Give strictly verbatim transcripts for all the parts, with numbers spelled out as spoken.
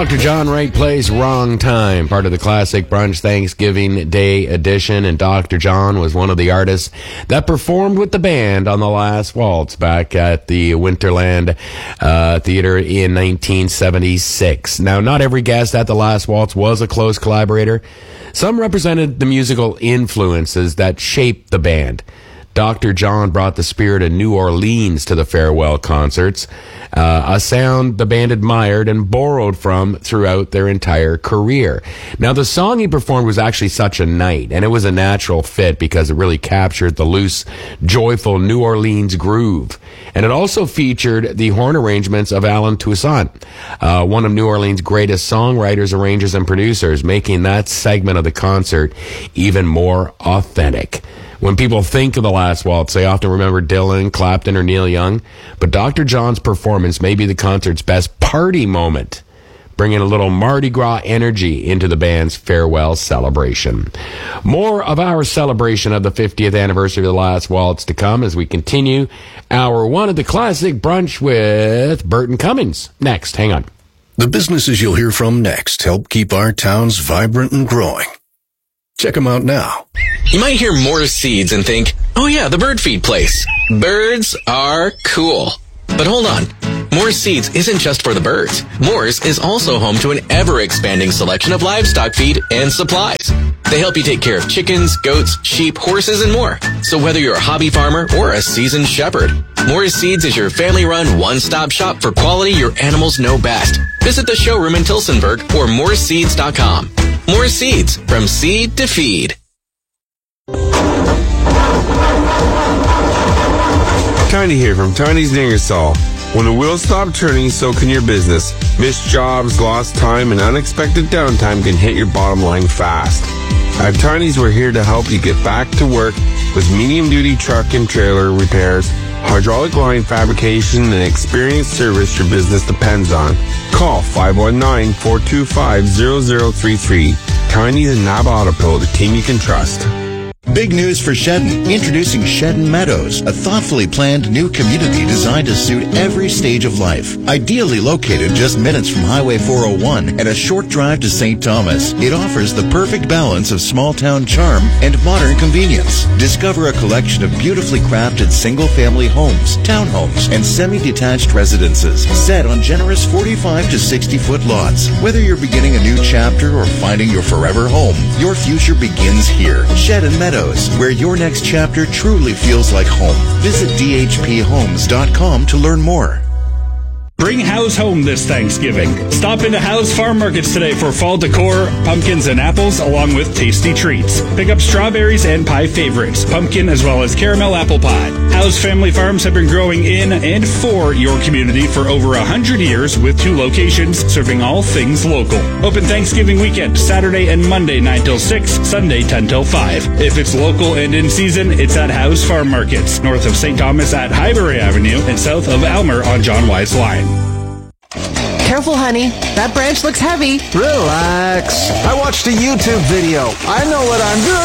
Doctor John Wright plays Wrong Time, part of the Classic Brunch Thanksgiving Day edition, and Doctor John was one of the artists that performed with the band on The Last Waltz back at the Winterland uh, Theater in nineteen seventy-six. Now, not every guest at The Last Waltz was a close collaborator. Some represented the musical influences that shaped the band. Doctor John brought the spirit of New Orleans to the farewell concerts, uh, a sound the band admired and borrowed from throughout their entire career. Now, the song he performed was actually Such a Night, and it was a natural fit because it really captured the loose, joyful New Orleans groove. And it also featured the horn arrangements of Alan Toussaint, uh, one of New Orleans' greatest songwriters, arrangers, and producers, making that segment of the concert even more authentic. When people think of The Last Waltz, they often remember Dylan, Clapton, or Neil Young. But Doctor John's performance may be the concert's best party moment, bringing a little Mardi Gras energy into the band's farewell celebration. More of our celebration of the fiftieth anniversary of The Last Waltz to come as we continue hour one of the Classic Brunch with Burton Cummings. Next, hang on. The businesses you'll hear from next help keep our towns vibrant and growing. Check them out now. You might hear Moore's Seeds and think, oh yeah, the bird feed place. Birds are cool. But hold on. Moore's Seeds isn't just for the birds. Moore's is also home to an ever-expanding selection of livestock feed and supplies. They help you take care of chickens, goats, sheep, horses, and more. So whether you're a hobby farmer or a seasoned shepherd, Moore's Seeds is your family-run one-stop shop for quality your animals know best. Visit the showroom in Tilsonburg or moores seeds dot com. Moore's Seeds, from seed to feed. Tiny here from Tiny's Ingersoll. When the wheels stop turning, so can your business. Missed jobs, lost time, and unexpected downtime can hit your bottom line fast. At Tiny's, we're here to help you get back to work with medium-duty truck and trailer repairs, hydraulic line fabrication, and experienced service your business depends on. Call five one nine, four two five, zero zero three three. Tiny's and Nab Autopill, the team you can trust. Big news for Shedden. Introducing Shedden Meadows, a thoughtfully planned new community designed to suit every stage of life. Ideally located just minutes from Highway four oh one and a short drive to Saint Thomas, it offers the perfect balance of small-town charm and modern convenience. Discover a collection of beautifully crafted single-family homes, townhomes, and semi-detached residences set on generous forty-five to sixty-foot lots. Whether you're beginning a new chapter or finding your forever home, your future begins here. Shedden Meadows, where your next chapter truly feels like home. Visit d h p homes dot com to learn more. Bring Howe's home this Thanksgiving. Stop into Howe's Farm Markets today for fall decor, pumpkins and apples, along with tasty treats. Pick up strawberries and pie favorites, pumpkin as well as caramel apple pie. Howe's family farms have been growing in and for your community for over a hundred years with two locations serving all things local. Open Thanksgiving weekend, Saturday and Monday nine till six, Sunday ten till five. If it's local and in season, it's at Howe's Farm Markets, north of Saint Thomas at Highbury Avenue and south of Almer on John Wise Line. Careful, honey. That branch looks heavy. Relax. I watched a YouTube video. I know what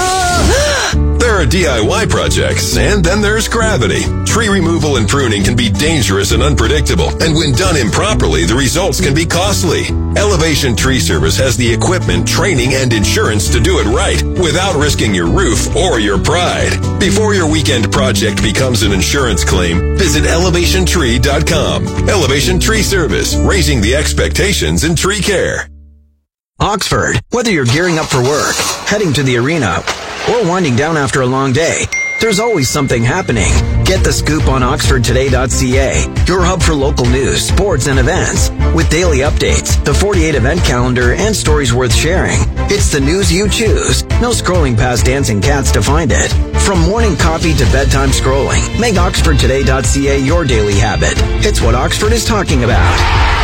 I'm doing. There are D I Y projects, and then there's gravity. Tree removal and pruning can be dangerous and unpredictable, and when done improperly, the results can be costly. Elevation Tree Service has the equipment, training, and insurance to do it right without risking your roof or your pride. Before your weekend project becomes an insurance claim, visit elevation tree dot com. Elevation Tree Service, raising the expectations in tree care. Oxford, whether you're gearing up for work, heading to the arena, or winding down after a long day, there's always something happening. Get the scoop on oxford today dot c a, your hub for local news, sports, and events. With daily updates, the forty-eight event calendar, and stories worth sharing. It's the news you choose. No scrolling past dancing cats to find it. From morning coffee to bedtime scrolling, make oxford today dot c a your daily habit. It's what Oxford is talking about.